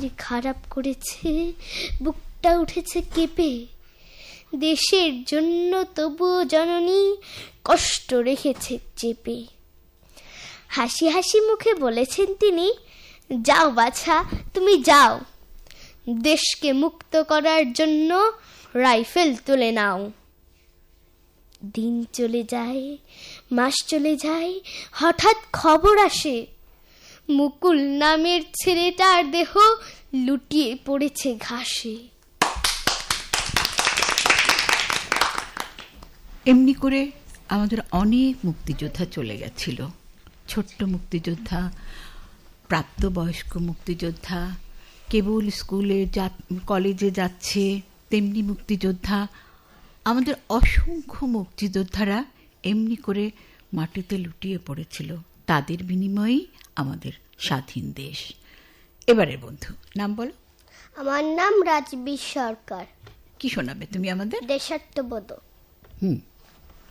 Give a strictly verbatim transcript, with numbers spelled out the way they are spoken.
রাত্রি খারাপ করেছে, বুকটা উঠেছে কেঁপে। দেশের জন্য তবুও জননী কষ্ট রেখেছে চেপে। হাসি হাসি মুখে বলেছেন তিনি, যাও বাছা তুমি যাও, দেশকে মুক্ত করার জন্য রাইফেল তুলে নাও। দিন চলে যায়, মাস চলে যায়, হঠাৎ খবর আসে মুকুল নামের ছেলেটার দেহ লুটিয়ে পড়েছে ঘাসে। এমনি করে আমাদের অনেক মুক্তিযোদ্ধা চলে গেছিল। ছোট্ট মুক্তিযোদ্ধা, প্রাপ্তবয়স্ক মুক্তিযোদ্ধা, কেবল স্কুলে কলেজে যাচ্ছে তেমনি মুক্তিযোদ্ধা। আমাদের অসংখ্য মুক্তিযোদ্ধারা এমনি করে মাটিতে লুটিয়ে পড়েছিল। তাদের বিনিময়েই আমাদের স্বাধীন দেশ। এবারে বন্ধু নাম বলো। আমার নাম রাজবীর সরকার। কি শোনাবে তুমি আমাদের? দেশাত্মবোধক। হুম